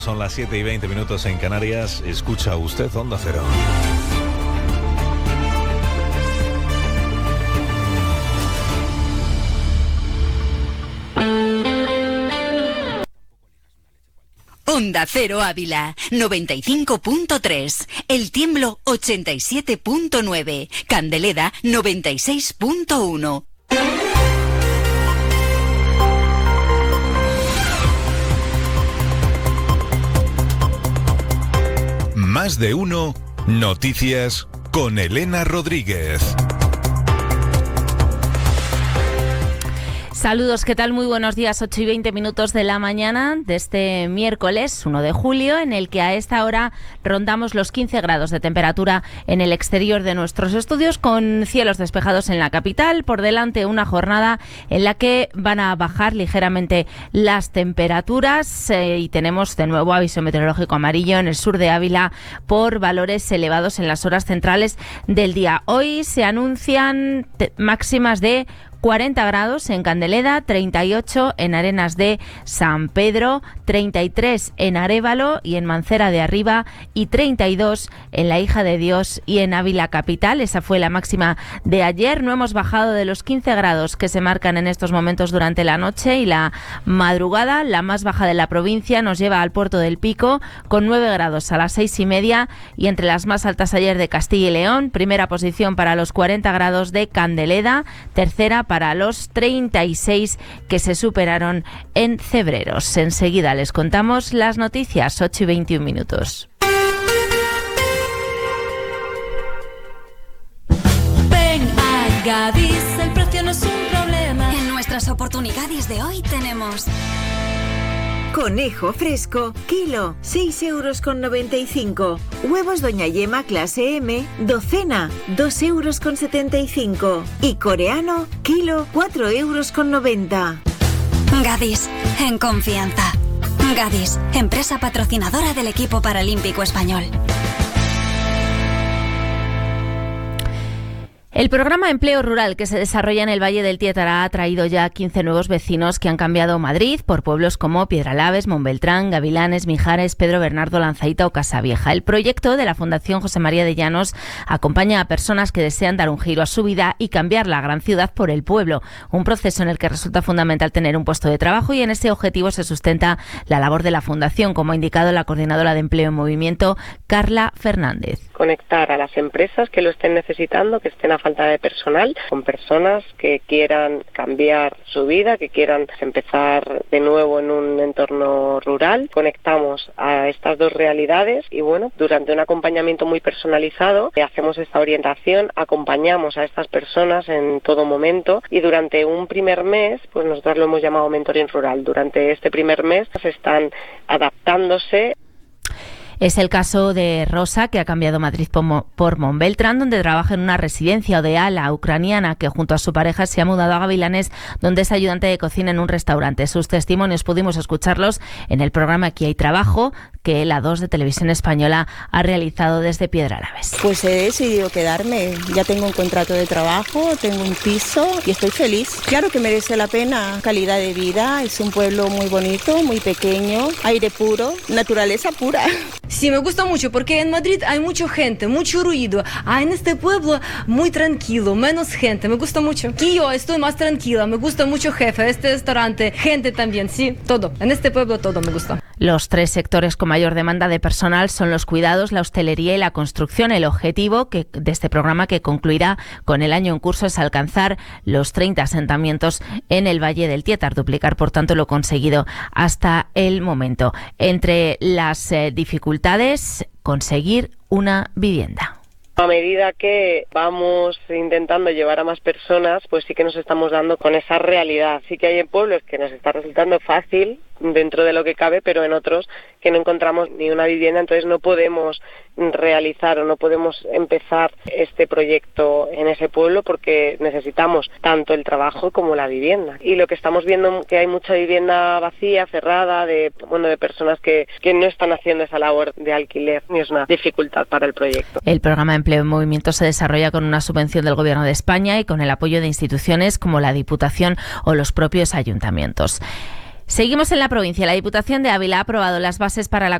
Son las 7:20 en Canarias. Escucha usted Onda Cero. Onda Cero Ávila, 95.3. El Tiemblo, 87.9. Candeleda, 96.1. Más de uno, noticias con Elena Rodríguez. Saludos, ¿qué tal? Muy buenos días, 8:20 de la mañana de este miércoles 1 de julio, en el que a esta hora rondamos los 15 grados de temperatura en el exterior de nuestros estudios, con cielos despejados en la capital. Por delante una jornada en la que van a bajar ligeramente las temperaturas y tenemos de nuevo aviso meteorológico amarillo en el sur de Ávila por valores elevados en las horas centrales del día. Hoy se anuncian máximas de 40 grados en Candeleda, 38 en Arenas de San Pedro, 33 en Arévalo y en Mancera de Arriba y 32 en La Hija de Dios y en Ávila capital. Esa fue la máxima de ayer. No hemos bajado de los 15 grados que se marcan en estos momentos durante la noche y la madrugada. La más baja de la provincia nos lleva al Puerto del Pico con 9 grados a las 6:30 y entre las más altas ayer de Castilla y León. Primera posición para los 40 grados de Candeleda, tercera para los 36 que se superaron en Cebreros. Enseguida les contamos las noticias, 8:21. Ven a Gadis, el precio no es un problema. En nuestras oportunidades de hoy tenemos conejo fresco, kilo, 6,95 €. Huevos Doña Yema clase M, docena, 2,75 €. Y coreano, kilo, 4,90 €. Gadis, en confianza. Gadis, empresa patrocinadora del equipo paralímpico español. El programa Empleo Rural que se desarrolla en el Valle del Tiétara ha traído ya 15 nuevos vecinos que han cambiado Madrid por pueblos como Piedralaves, Montbeltrán, Gavilanes, Mijares, Pedro Bernardo, Lanzaíta o Casavieja. El proyecto de la Fundación José María de Llanos acompaña a personas que desean dar un giro a su vida y cambiar la gran ciudad por el pueblo, un proceso en el que resulta fundamental tener un puesto de trabajo, y en ese objetivo se sustenta la labor de la Fundación, como ha indicado la coordinadora de Empleo en Movimiento, Carla Fernández. Conectar a las empresas que lo estén necesitando, que estén a falta de personal, con personas que quieran cambiar su vida, que quieran empezar de nuevo en un entorno rural. Conectamos a estas dos realidades y bueno, durante un acompañamiento muy personalizado hacemos esta orientación, acompañamos a estas personas en todo momento y durante un primer mes, pues nosotros lo hemos llamado mentoring rural. Durante este primer mes se están adaptándose. Es el caso de Rosa, que ha cambiado Madrid por Montbeltrán, donde trabaja en una residencia ODEA ucraniana, que junto a su pareja se ha mudado a Gavilanes, donde es ayudante de cocina en un restaurante. Sus testimonios pudimos escucharlos en el programa Aquí hay trabajo, que la 2 de Televisión Española ha realizado desde Piedralaves. Pues he decidido quedarme. Ya tengo un contrato de trabajo, tengo un piso y estoy feliz. Claro que merece la pena. Calidad de vida, es un pueblo muy bonito, muy pequeño, aire puro, naturaleza pura. Sí, me gusta mucho porque en Madrid hay mucha gente, mucho ruido. En este pueblo muy tranquilo, menos gente. Me gusta mucho. Aquí yo estoy más tranquila. Me gusta mucho jefe, este restaurante, gente también, sí, todo. En este pueblo todo me gusta. Los 3 sectores con mayor demanda de personal son los cuidados, la hostelería y la construcción. El objetivo de este programa, que concluirá con el año en curso, es alcanzar los 30 asentamientos en el Valle del Tiétar, duplicar por tanto lo conseguido hasta el momento. Entre las dificultades, conseguir una vivienda. A medida que vamos intentando llevar a más personas, pues sí que nos estamos dando con esa realidad. Sí que hay en pueblos que nos está resultando fácil dentro de lo que cabe, pero en otros que no encontramos ni una vivienda, entonces no podemos realizar o no podemos empezar este proyecto en ese pueblo porque necesitamos tanto el trabajo como la vivienda. Y lo que estamos viendo que hay mucha vivienda vacía, cerrada, de personas que no están haciendo esa labor de alquiler, y es una dificultad para el proyecto. El programa Empleo en Movimiento se desarrolla con una subvención del Gobierno de España y con el apoyo de instituciones como la Diputación o los propios ayuntamientos. Seguimos en la provincia. La Diputación de Ávila ha aprobado las bases para la